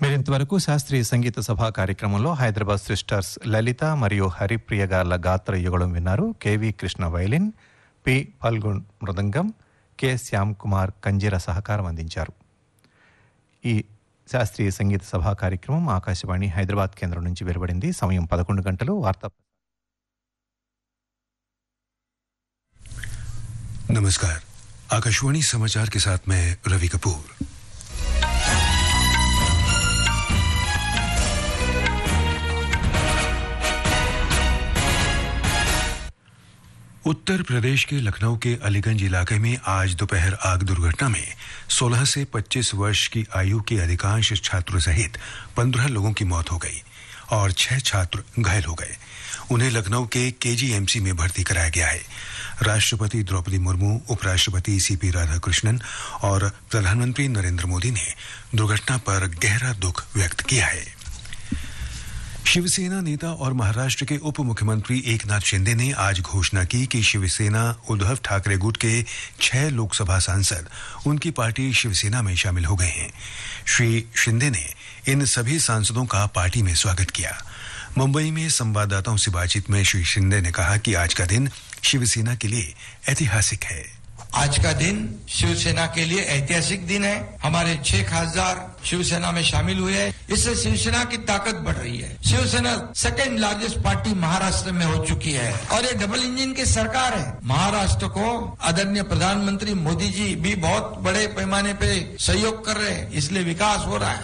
మీరింతవరకు శాస్త్రీయ సంగీత సభ కార్యక్రమంలో హైదరాబాద్ సిస్టర్స్ లలిత మరియు హరిప్రియ గార్ల గాత్ర యుగళం విన్నారు. KV Krishna violin, P Phalgun మృదంగం, కె శ్యామ్ కుమార్ కంజీర సహకారం అందించారు. ఈ శాస్త్రీయ సంగీత సభ కార్యక్రమం ఆకాశవాణి హైదరాబాద్ కేంద్రం నుంచి వెలువడింది. సమయం 11 గంటలు. వార్తా नमस्कार, आकाशवाणी समाचार के साथ मैं रवि कपूर। उत्तर प्रदेश के लखनऊ के अलीगंज इलाके में आज दोपहर आग दुर्घटना में 16 से 25 वर्ष की आयु के अधिकांश छात्रों सहित 15 लोगों की मौत हो गई और 6 छात्र घायल हो गए। उन्हें लखनऊ के केजीएमसी में भर्ती कराया गया है। राष्ट्रपति द्रौपदी मुर्मू, उपराष्ट्रपति सीपी राधाकृष्णन और प्रधानमंत्री नरेंद्र मोदी ने दुर्घटना पर गहरा दुख व्यक्त किया है। शिवसेना नेता और महाराष्ट्र के उप मुख्यमंत्री एकनाथ शिंदे ने आज घोषणा की कि शिवसेना उद्धव ठाकरे गुट के 6 लोकसभा सांसद उनकी पार्टी शिवसेना में शामिल हो गए हैं। श्री शिंदे ने इन सभी सांसदों का पार्टी में स्वागत किया। मुंबई में संवाददाताओं से बातचीत में श्री शिंदे ने कहा कि आज का दिन शिवसेना के लिए ऐतिहासिक है। आज का दिन शिवसेना के लिए ऐतिहासिक दिन है। हमारे 6 खासदार शिवसेना में शामिल हुए हैं। इससे शिवसेना की ताकत बढ़ रही है। Shiv Sena second largest party Maharashtra में हो चुकी है और ये डबल इंजन की सरकार है। महाराष्ट्र को आदरणीय प्रधानमंत्री मोदी जी भी बहुत बड़े पैमाने पे सहयोग कर रहे हैं, इसलिए विकास हो रहा है।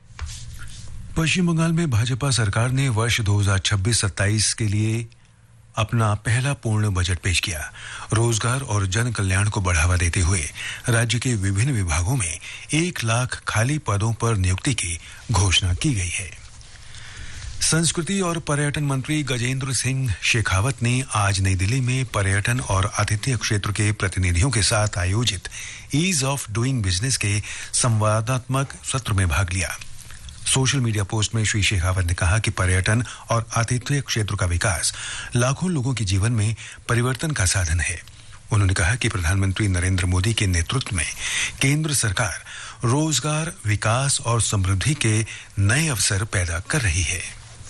पश्चिम बंगाल में भाजपा सरकार ने वर्ष 2026-27 के लिए अपना पहला पूर्ण बजट पेश किया। रोजगार और जन कल्याण को बढ़ावा देते हुए राज्य के विभिन्न विभागों में 1 लाख खाली पदों पर नियुक्ति की घोषणा की गई है। संस्कृति और पर्यटन मंत्री गजेंद्र सिंह शेखावत ने आज नई दिल्ली में पर्यटन और आतिथ्य क्षेत्र के प्रतिनिधियों के साथ आयोजित ईज ऑफ डूइंग बिजनेस के संवादात्मक सत्र में भाग लिया। सोशल मीडिया पोस्ट में श्री शेखावत ने कहा कि पर्यटन और आतिथ्य क्षेत्र का विकास लाखों लोगों के जीवन में परिवर्तन का साधन है। उन्होंने कहा कि प्रधानमंत्री नरेंद्र मोदी के नेतृत्व में केंद्र सरकार रोजगार, विकास और समृद्धि के नए अवसर पैदा कर रही है।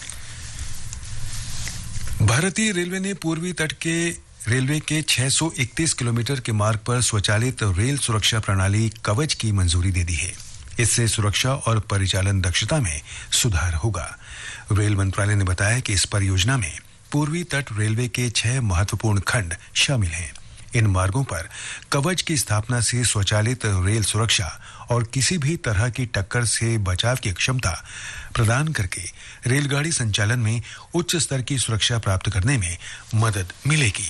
भारतीय रेलवे ने पूर्वी तट के रेलवे के 631 किलोमीटर के मार्ग पर स्वचालित रेल सुरक्षा प्रणाली कवच की मंजूरी दे दी है। इससे सुरक्षा और परिचालन दक्षता में सुधार होगा। रेल मंत्रालय ने बताया कि इस परियोजना में पूर्वी तट रेलवे के 6 महत्वपूर्ण खंड शामिल हैं। इन मार्गों पर कवच की स्थापना से स्वचालित रेल सुरक्षा और किसी भी तरह की टक्कर से बचाव की क्षमता प्रदान करके रेलगाड़ी संचालन में उच्च स्तर की सुरक्षा प्राप्त करने में मदद मिलेगी।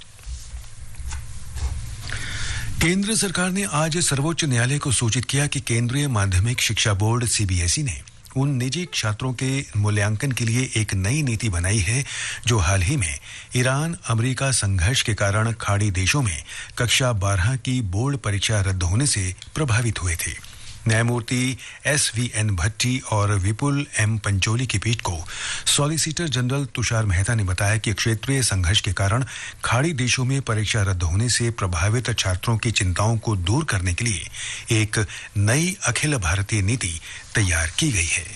केंद्र सरकार ने आज सर्वोच्च न्यायालय को सूचित किया कि केंद्रीय माध्यमिक शिक्षा बोर्ड सीबीएसई ने उन निजी छात्रों के मूल्यांकन के लिए एक नई नीति बनाई है जो हाल ही में ईरान अमेरिका संघर्ष के कारण खाड़ी देशों में कक्षा 12 की बोर्ड परीक्षा रद्द होने से प्रभावित हुए थे। न्यायमूर्ति SVN भट्टी और विपुल M पंचोली की पीठ को सॉलिसिटर जनरल तुषार मेहता ने बताया कि क्षेत्रीय संघर्ष के कारण खाड़ी देशों में परीक्षा रद्द होने से प्रभावित छात्रों की चिंताओं को दूर करने के लिए एक नई अखिल भारतीय नीति तैयार की गई है।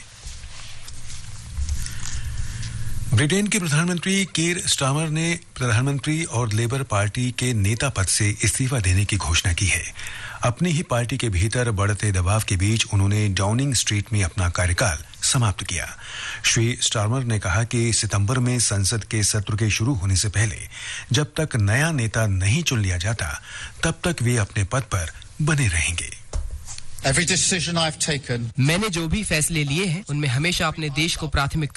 ब्रिटेन के प्रधानमंत्री कीर स्टारमर ने प्रधानमंत्री और लेबर पार्टी के नेता पद से इस्तीफा देने की घोषणा की है। अपनी ही पार्टी के भीतर बढ़ते दबाव के बीच उन्होंने डाउनिंग स्ट्रीट में अपना कार्यकाल समाप्त किया। श्री स्टारमर ने कहा कि सितंबर में संसद के सत्र के शुरू होने से पहले जब तक नया नेता नहीं चुन लिया जाता तब तक वे अपने पद पर बने रहेंगे। मैंने जो भी फैसले लिए हैं उनमें हमेशा अपने देश को प्राथमिकता